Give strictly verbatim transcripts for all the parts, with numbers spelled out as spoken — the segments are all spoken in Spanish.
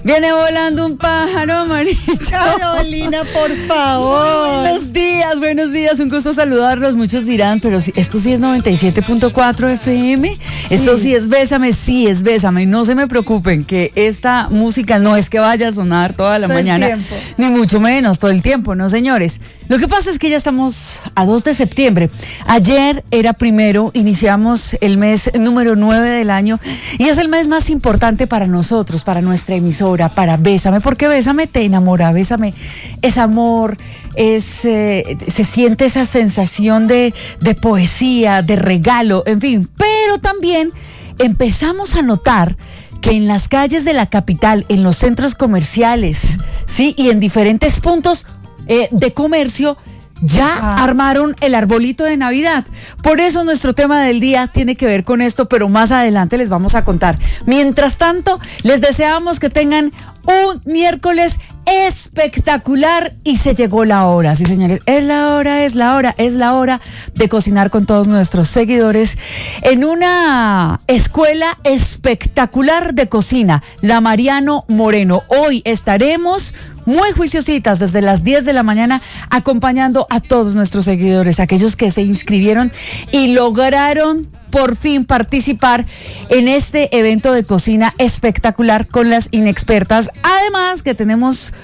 Viene volando un pájaro amarillo. Carolina, por favor. Buenos días, buenos días. Un gusto saludarlos. Muchos dirán, pero si, esto sí es noventa y siete punto cuatro F M. Sí. Esto sí es Bésame, sí es Bésame. No se me preocupen que esta música no es que vaya a sonar toda la todo mañana, ni mucho menos todo el tiempo, ¿no, señores? Lo que pasa es que ya estamos a dos de septiembre. Ayer era primero, iniciamos el mes número nueve del año y es el mes más importante para nosotros, para nuestra emisora, para Bésame, porque Bésame te enamora, Bésame es amor, es eh, se siente esa sensación de, de poesía, de regalo, en fin, pero también empezamos a notar que en las calles de la capital, en los centros comerciales, sí, y en diferentes puntos eh, de comercio, ya ah. armaron el arbolito de Navidad. Por eso nuestro tema del día tiene que ver con esto, pero más adelante les vamos a contar. Mientras tanto, les deseamos que tengan un miércoles espectacular y se llegó la hora, sí señores, es la hora, es la hora, es la hora de cocinar con todos nuestros seguidores en una escuela espectacular de cocina, la Mariano Moreno. Hoy estaremos muy juiciositas desde las diez de la mañana acompañando a todos nuestros seguidores, aquellos que se inscribieron y lograron por fin participar en este evento de cocina espectacular con las inexpertas. Además que tenemos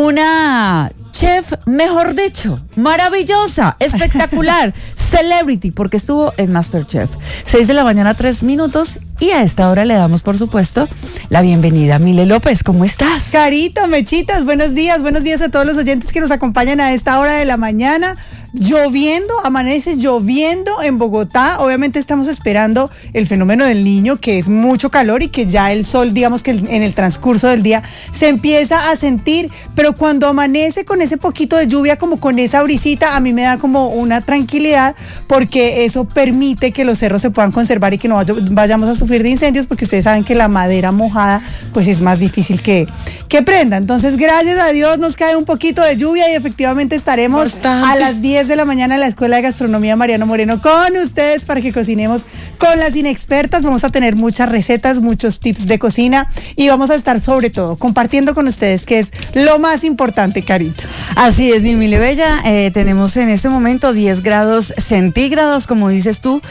una chef, mejor dicho, maravillosa, espectacular, celebrity, porque estuvo en MasterChef. seis de la mañana, tres minutos, y a esta hora le damos, por supuesto, la bienvenida. Mile López, ¿cómo estás? Carito, Mechitas, buenos días, buenos días a todos los oyentes que nos acompañan a esta hora de la mañana. Lloviendo, amanece lloviendo en Bogotá. Obviamente estamos esperando el fenómeno del Niño, que es mucho calor y que ya el sol, digamos que en el transcurso del día se empieza a sentir, pero cuando amanece con ese poquito de lluvia, como con esa brisita, a mí me da como una tranquilidad, porque eso permite que los cerros se puedan conservar y que no vayamos a sufrir de incendios, porque ustedes saben que la madera mojada pues es más difícil que, que prenda. Entonces, gracias a Dios nos cae un poquito de lluvia y efectivamente estaremos Bastante. a las diez de la mañana en la Escuela de Gastronomía Mariano Moreno con ustedes para que cocinemos con las inexpertas. Vamos a tener muchas recetas, muchos tips de cocina y vamos a estar sobre todo compartiendo con ustedes, que es lo más importante, Carito. Así es, mi Mile Bella, eh, tenemos en este momento diez grados centígrados, como dices tú,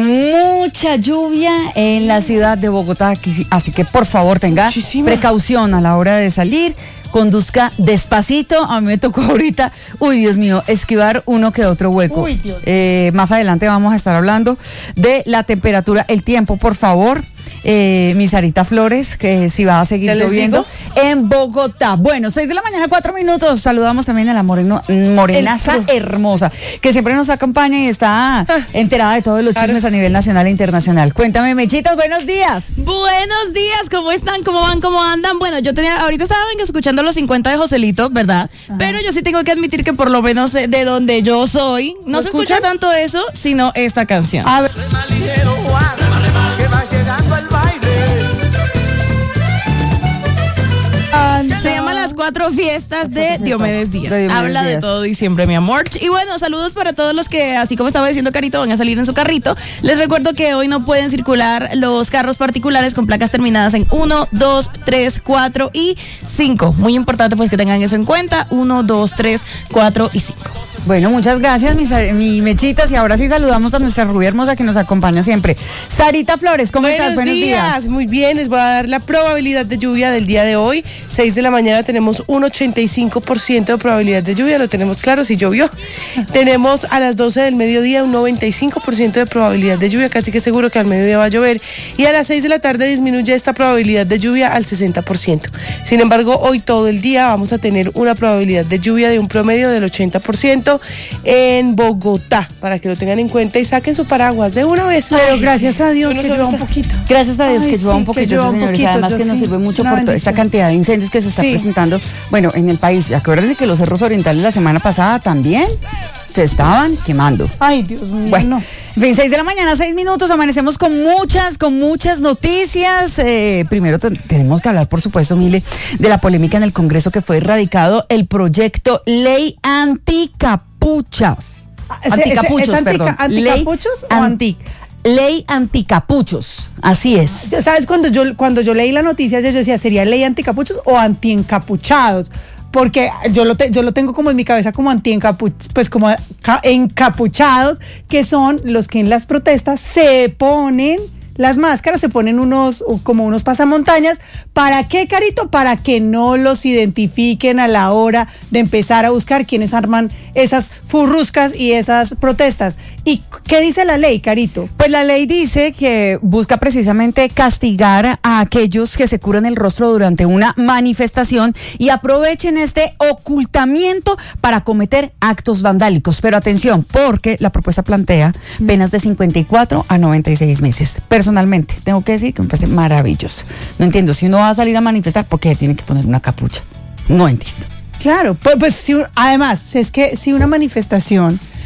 mucha lluvia en la ciudad de Bogotá, así que por favor tenga Muchísima. precaución a la hora de salir. Conduzca despacito. A mí me tocó ahorita, uy, Dios mío, esquivar uno que otro hueco. Uy, Dios. Eh, más adelante vamos a estar hablando de la temperatura, el tiempo, por favor. Eh, mi Sarita Flores, que si va a seguir lloviendo en Bogotá. Bueno, seis de la mañana, cuatro minutos. Saludamos también a la moreno, morenaza el... hermosa, que siempre nos acompaña y está ah. enterada de todos los claro. chismes a nivel nacional e internacional. Cuéntame, Mechitas, buenos días. Buenos días, ¿cómo están? ¿Cómo van? ¿Cómo andan? Bueno, yo tenía, ahorita estaban escuchando los cincuenta de Joselito, ¿verdad? Ajá. Pero yo sí tengo que admitir que por lo menos de donde yo soy, no se escucha tanto eso, sino esta canción. A ver. Se llama Las Cuatro Fiestas de Diomedes Díaz. De Diomedes Habla Díaz. De todo diciembre, mi amor. Y bueno, saludos para todos los que, así como estaba diciendo Carito, van a salir en su carrito. Les recuerdo que hoy no pueden circular los carros particulares con placas terminadas en uno, dos, tres, cuatro y cinco. Muy importante pues que tengan eso en cuenta. uno, dos, tres, cuatro y cinco. Bueno, muchas gracias, mis, mi Mechitas. Y ahora sí saludamos a nuestra rubia hermosa que nos acompaña siempre. Sarita Flores, ¿cómo Buenos estás? Buenos días. días. Muy bien, les voy a dar la probabilidad de lluvia del día de hoy. seis de la mañana tenemos un ochenta y cinco por ciento de probabilidad de lluvia, lo tenemos claro, si llovió. Tenemos a las doce del mediodía un noventa y cinco por ciento de probabilidad de lluvia, casi que seguro que al mediodía va a llover. Y a las seis de la tarde disminuye esta probabilidad de lluvia al sesenta por ciento. Sin embargo, hoy todo el día vamos a tener una probabilidad de lluvia de un promedio del ochenta por ciento en Bogotá, para que lo tengan en cuenta y saquen su paraguas de una vez. Pero Ay, gracias a Dios que llueva un poquito. Gracias a Dios Ay, que llueva sí, un poquito, sí, señores. Poquito, además que nos sí. sirve mucho Una por toda esta cantidad de incendios que se está sí. presentando, bueno, en el país. Acuérdense que los cerros orientales la semana pasada también se estaban quemando. Ay, Dios mío, bueno, no. En fin, seis de la mañana, seis minutos, amanecemos con muchas, con muchas noticias. Eh, primero te, tenemos que hablar, por supuesto, Mile, de la polémica en el Congreso que fue erradicado el proyecto Ley Anticapuchas. Anticapuchos, ¿Es, es, es antica, perdón. ¿Anticapuchos Ley o anti? ley anticapuchos. Así es. ¿Sabes? Cuando yo, cuando yo leí la noticia, yo decía, ¿sería ley anticapuchos o antiencapuchados? Porque yo lo, te, yo lo tengo como en mi cabeza como antiencapuchados, pues como encapuchados, que son los que en las protestas se ponen las máscaras, se ponen unos, como unos pasamontañas. ¿Para qué, Carito? Para que no los identifiquen a la hora de empezar a buscar quienes arman esas furruscas y esas protestas. ¿Y qué dice la ley, Carito? Pues la ley dice que busca precisamente castigar a aquellos que se curan el rostro durante una manifestación y aprovechen este ocultamiento para cometer actos vandálicos. Pero atención, porque la propuesta plantea penas de cincuenta y cuatro a noventa y seis meses. Personalmente, tengo que decir que me parece maravilloso. No entiendo, si uno va a salir a manifestar, ¿por qué tiene que poner una capucha? No entiendo. Claro, pues, pues si, además, es que si una manifestación